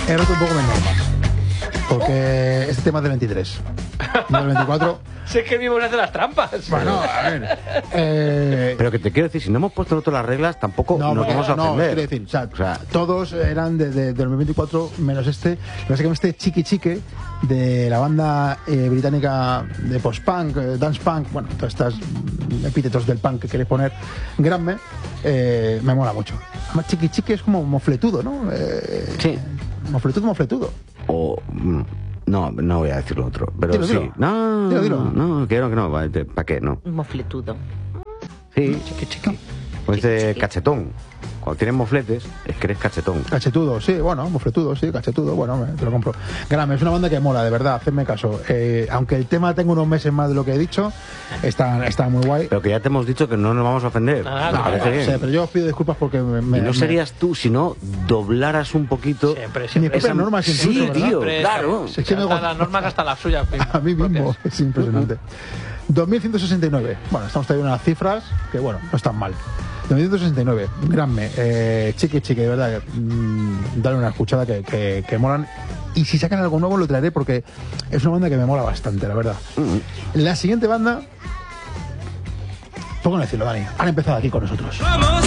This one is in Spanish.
he roto un poco mis normas. Porque este tema es del 23. No del 24. Sé que mismo hace las trampas. Bueno, a ver. Pero que te quiero decir, si no hemos puesto nosotros las reglas, tampoco nos vamos a ofender. Quiero decir, o sea, todos eran del 2024, menos este. Básicamente este Chiqui Chique, de la banda británica de post-punk, dance punk, bueno, todos estos epítetos del punk que queréis poner, Granme, me mola mucho. Además, Chiqui Chique es como mofletudo, ¿no? Sí. Mofletudo. O... No voy a decir lo otro, pero Dilo, sí. dilo. No, Dilo. no, que no, ¿para qué? No. Mofletudo. Sí, Chiqui. pues dice cachetón. Cuando tienes mofletes, es que eres cachetón. Cachetudo, sí, bueno, mofletudo, sí, cachetudo, bueno, te lo compro. Grame, es una banda que mola, de verdad, hacedme caso. Aunque el tema tenga unos meses más de lo que he dicho, está muy guay. Pero que ya te hemos dicho que no nos vamos a ofender. Nada, Me no, parece bien. Sí, pero yo os pido disculpas porque Y no serías tú, si no doblaras un poquito. Siempre. Mis propias normas incluso, Sí, ¿verdad? tío, Siempre, claro. Es que hasta las normas hasta las suyas. A mí mismo, propias. es impresionante. 2169. Bueno, estamos trayendo unas cifras que, bueno, no están mal. 2169, Granme, Chiqui, de verdad, dale una escuchada que molan. Y si sacan algo nuevo lo traeré porque es una banda que me mola bastante, la verdad. La siguiente banda, ¿por qué no decirlo, Dani? Han empezado aquí con nosotros.